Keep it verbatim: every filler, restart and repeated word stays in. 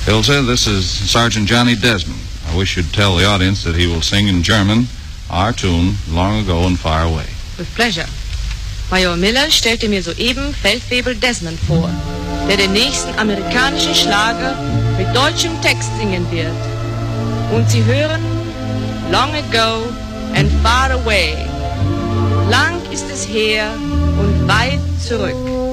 Ilse, this is Sergeant Johnny Desmond. I wish you'd tell the audience that he will sing in German our tune, Long Ago and Far Away. With pleasure. Major Miller stellte mir soeben Feldwebel Desmond vor, der den nächsten amerikanischen Schlager mit deutschem Text singen wird. Und Sie hören Long Ago and Far Away. Lang ist es her und weit zurück.